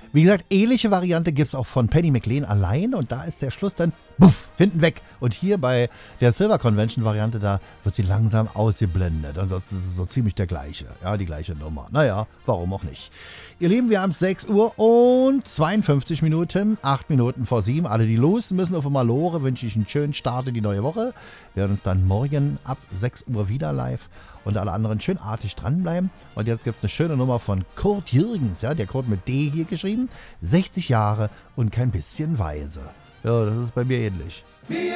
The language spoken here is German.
Wie gesagt, ähnliche Variante gibt es auch von Penny McLean allein und da ist der Schluss dann buff, hinten weg. Und hier bei der Silver Convention Variante, da wird sie langsam ausgeblendet. Ansonsten ist es so ziemlich der gleiche. Ja, die gleiche Nummer. Naja, warum auch nicht. Ihr Lieben, wir haben 6 Uhr und 52 Minuten, 8 Minuten vor 7. Alle, die los müssen auf Malore, wünsche ich einen schönen Start in die neue Woche. Wir hören uns dann morgen ab 6 Uhr wieder live. Und alle anderen schön artig dranbleiben. Und jetzt gibt es eine schöne Nummer von Kurt Jürgens. Ja, der Kurt mit D hier geschrieben. 60 Jahre und kein bisschen weise. Ja, das ist bei mir ähnlich.